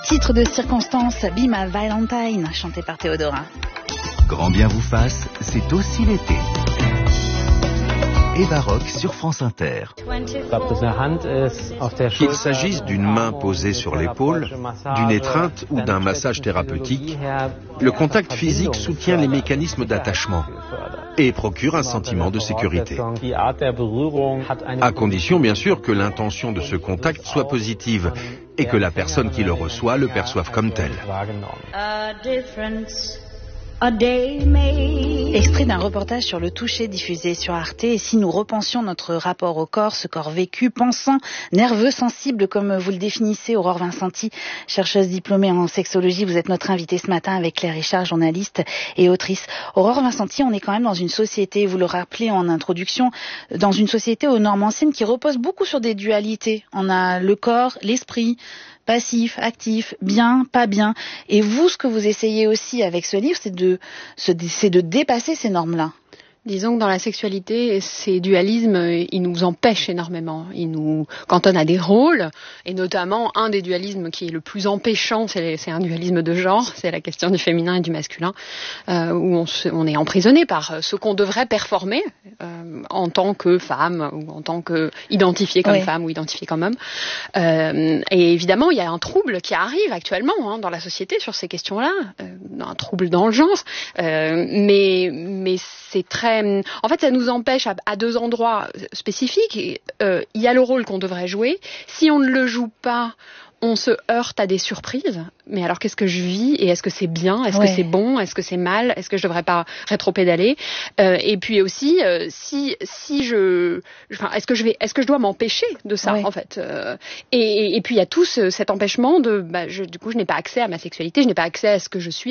Titre de circonstance, Be My Valentine, chanté par Théodora. Grand bien vous fasse, c'est aussi l'été. Eva Rock sur France Inter. Qu'il s'agisse d'une main posée sur l'épaule, d'une étreinte ou d'un massage thérapeutique, le contact physique soutient les mécanismes d'attachement et procure un sentiment de sécurité. À condition, bien sûr, que l'intention de ce contact soit positive et que la personne qui le reçoit le perçoive comme tel. Extrait d'un reportage sur le toucher diffusé sur Arte. Et si nous repensions notre rapport au corps, ce corps vécu, pensant, nerveux, sensible, comme vous le définissez, Aurore Vincenti, chercheuse diplômée en sexologie, vous êtes notre invitée ce matin avec Claire Richard, journaliste et autrice. Aurore Vincenti, on est quand même dans une société, vous le rappelez en introduction, dans une société aux normes anciennes qui repose beaucoup sur des dualités. On a le corps, l'esprit, passif, actif, bien, pas bien. Et vous, ce que vous essayez aussi avec ce livre, c'est de dépasser ces normes-là. Disons que dans la sexualité, ces dualismes, ils nous empêchent énormément. Ils nous cantonnent à des rôles, et notamment un des dualismes qui est le plus empêchant, c'est un dualisme de genre, c'est la question du féminin et du masculin, où on est emprisonné par ce qu'on devrait performer en tant que femme, ou en tant que identifié comme femme ou identifié comme homme. Et évidemment, il y a un trouble qui arrive actuellement dans la société sur ces questions-là, un trouble dans le genre, mais c'est très... En fait, ça nous empêche à deux endroits spécifiques. Il y a le rôle qu'on devrait jouer. Si on ne le joue pas, on se heurte à des surprises. Mais alors, qu'est-ce que je vis? Et est-ce que c'est bien? Est-ce que c'est bon? Est-ce que c'est mal? Est-ce que je devrais pas rétro-pédaler? Et puis aussi, est-ce que je dois m'empêcher de ça, en fait? Et puis, il y a tout cet empêchement de, du coup, je n'ai pas accès à ma sexualité, je n'ai pas accès à ce que je suis.